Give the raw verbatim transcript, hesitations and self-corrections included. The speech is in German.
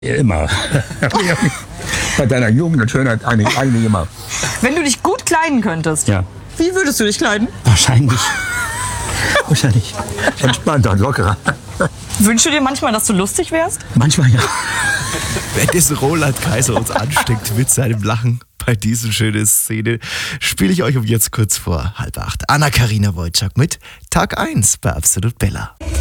Immer. Bei deiner Jugend und Schönheit eigentlich, eigentlich immer. Wenn du dich gut kleiden könntest, Ja. wie würdest du dich kleiden? Wahrscheinlich. Wahrscheinlich. Entspannter und lockerer. Wünschst du dir manchmal, dass du lustig wärst? Manchmal ja. Währenddessen Roland Kaiser uns ansteckt mit seinem Lachen bei dieser schönen Szene, spiele ich euch um jetzt kurz vor halb acht Anna-Karina Wojcik mit Tag eins bei Absolut Bella.